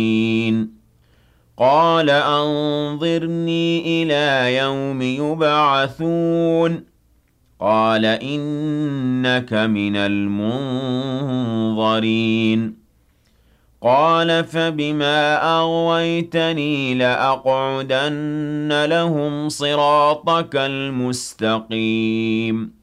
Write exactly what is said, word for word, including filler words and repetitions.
قَالَ أَنظِرْنِي إِلَىٰ يَوْمِ يُبْعَثُونَ قَالَ إِنَّكَ مِنَ الْمُنظَرِينَ قَالَ فَبِمَا أَغْوَيْتَنِي لَأَقْعُدَنَّ لَهُمْ صِرَاطَكَ الْمُسْتَقِيمَ